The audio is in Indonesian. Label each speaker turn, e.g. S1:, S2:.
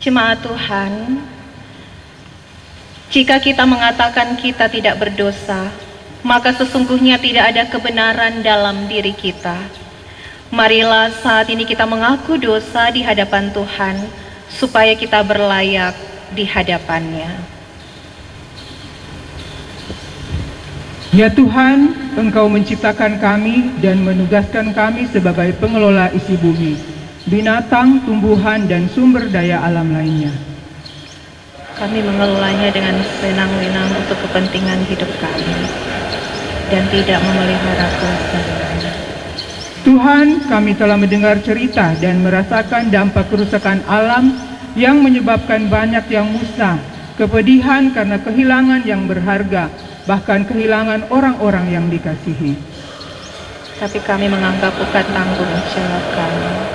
S1: Jemaat Tuhan, jika kita mengatakan kita tidak berdosa, maka sesungguhnya tidak ada kebenaran dalam diri kita. Marilah saat ini kita mengaku dosa di hadapan Tuhan, supaya kita berlayak di hadapannya.
S2: Ya Tuhan, Engkau menciptakan kami dan menugaskan kami sebagai pengelola isi bumi, binatang, tumbuhan, dan sumber daya alam lainnya.
S1: Kami mengelolanya dengan sewenang-wenang untuk kepentingan hidup kami dan tidak memelihara kelestariannya.
S2: Tuhan, kami telah mendengar cerita dan merasakan dampak kerusakan alam yang menyebabkan banyak yang musnah, kepedihan karena kehilangan yang berharga, bahkan kehilangan orang-orang yang dikasihi.
S1: Tapi kami menganggap bukan tanggung jawab kami.